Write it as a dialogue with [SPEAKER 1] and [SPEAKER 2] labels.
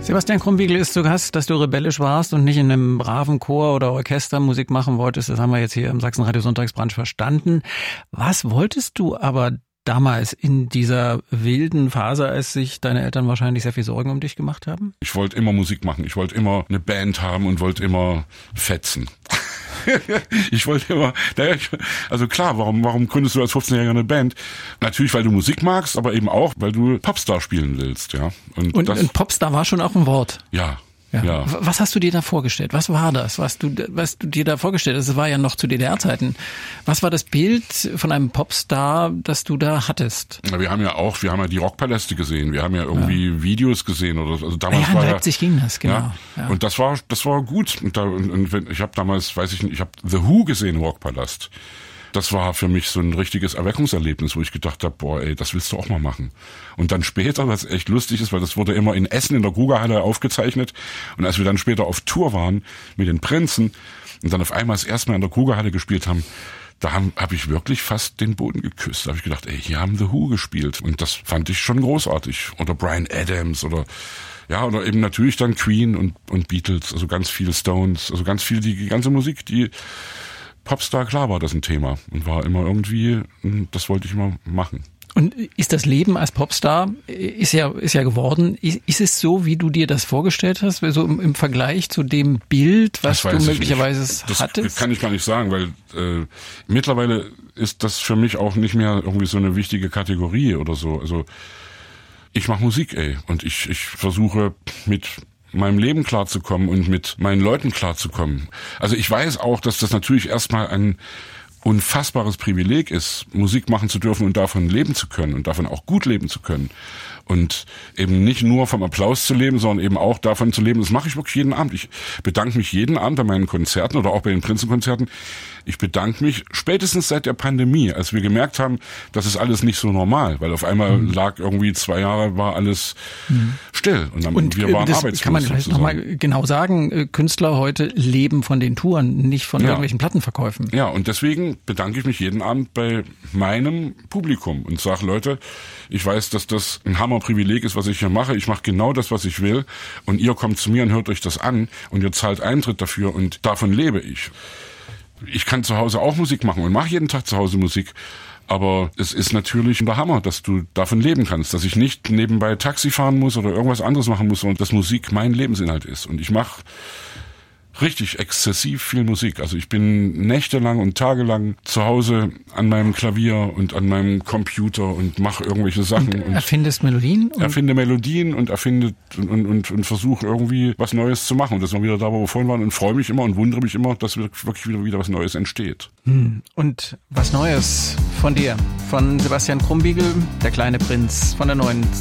[SPEAKER 1] Sebastian Krumbiegel ist zu Gast. Dass du rebellisch warst und nicht in einem braven Chor oder Orchester Musik machen wolltest, das haben wir jetzt hier im Sachsenradio Sonntagsbrunch verstanden. Was wolltest du aber damals in dieser wilden Phase, als sich deine Eltern wahrscheinlich sehr viel Sorgen um dich gemacht haben?
[SPEAKER 2] Ich wollte immer Musik machen. Ich wollte immer eine Band haben und wollte immer fetzen. Ich wollte immer, also klar, warum gründest du als 15-Jähriger eine Band? Natürlich, weil du Musik magst, aber eben auch, weil du Popstar spielen willst, ja.
[SPEAKER 1] Und Popstar war schon auch ein Wort.
[SPEAKER 2] Ja.
[SPEAKER 1] Was hast du dir da vorgestellt? Was war das, was du dir da vorgestellt hast? Es war ja noch zu DDR-Zeiten. Was war das Bild von einem Popstar, das du da hattest?
[SPEAKER 2] Wir haben ja die Rockpaläste gesehen. Wir haben ja irgendwie Videos gesehen oder so. Also damals
[SPEAKER 1] in Leipzig ging das, genau.
[SPEAKER 2] Ja. Und das war gut. Und ich habe damals, ich habe The Who gesehen im Rockpalast. Das war für mich so ein richtiges Erweckungserlebnis, wo ich gedacht habe, boah, ey, das willst du auch mal machen. Und dann später, was echt lustig ist, weil das wurde immer in Essen in der Grugerhalle aufgezeichnet. Und als wir dann später auf Tour waren mit den Prinzen und dann auf einmal das erste Mal in der Grugerhalle gespielt haben, da hab ich wirklich fast den Boden geküsst. Da habe ich gedacht, ey, hier haben The Who gespielt. Und das fand ich schon großartig. Oder Bryan Adams oder eben natürlich dann Queen und Beatles, also ganz viele Stones, also ganz viel die ganze Musik, die Popstar, klar war das ein Thema und war immer irgendwie, das wollte ich immer machen.
[SPEAKER 1] Und ist das Leben als Popstar, ist ja geworden, ist es so, wie du dir das vorgestellt hast, so im Vergleich zu dem Bild, was du möglicherweise hattest?
[SPEAKER 2] Das kann ich gar nicht sagen, weil mittlerweile ist das für mich auch nicht mehr irgendwie so eine wichtige Kategorie oder so. Also ich mache Musik, und ich versuche mit meinem Leben klarzukommen und mit meinen Leuten klarzukommen. Also ich weiß auch, dass das natürlich erstmal ein unfassbares Privileg ist, Musik machen zu dürfen und davon leben zu können und davon auch gut leben zu können. Und eben nicht nur vom Applaus zu leben, sondern eben auch davon zu leben. Das mache ich wirklich jeden Abend. Ich bedanke mich jeden Abend bei meinen Konzerten oder auch bei den Prinzenkonzerten. Ich bedanke mich spätestens seit der Pandemie, als wir gemerkt haben, das ist alles nicht so normal, weil auf einmal lag irgendwie 2 Jahre, war alles still und wir waren arbeitslos.
[SPEAKER 1] Kann man vielleicht nochmal genau sagen, Künstler heute leben von den Touren, nicht von irgendwelchen Plattenverkäufen.
[SPEAKER 2] Ja, und deswegen bedanke ich mich jeden Abend bei meinem Publikum und sage, Leute, ich weiß, dass das ein Hammerprivileg ist, was ich hier mache. Ich mache genau das, was ich will und ihr kommt zu mir und hört euch das an und ihr zahlt Eintritt dafür und davon lebe ich. Ich kann zu Hause auch Musik machen und mache jeden Tag zu Hause Musik, aber es ist natürlich der Hammer, dass du davon leben kannst, dass ich nicht nebenbei Taxi fahren muss oder irgendwas anderes machen muss, sondern dass Musik mein Lebensinhalt ist. Und ich mache richtig exzessiv viel Musik. Also ich bin nächtelang und tagelang zu Hause an meinem Klavier und an meinem Computer und mache irgendwelche Sachen.
[SPEAKER 1] Und erfindest Melodien?
[SPEAKER 2] Erfinde Melodien und und versuche irgendwie was Neues zu machen. Und das ist wieder da, wo wir vorhin waren und freue mich immer und wundere mich immer, dass wirklich wieder was Neues entsteht.
[SPEAKER 1] Und was Neues von dir, von Sebastian Krumbiegel, der kleine Prinz, von der neuen